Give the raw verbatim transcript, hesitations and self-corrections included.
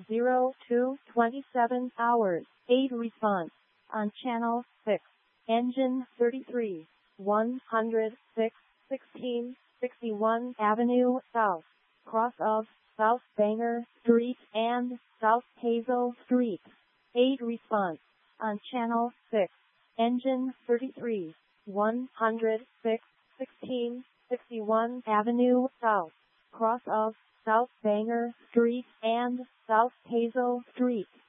zero two twenty-seven hours. eight response on channel six. Engine thirty-three, one hundred six, sixteen sixty-one Avenue South, cross of South Banger Street and South Hazel Street. eight response on channel six. Engine thirty-three, one hundred six, sixteen sixty-one Avenue South, cross of South Banger Street and South Hazel Street.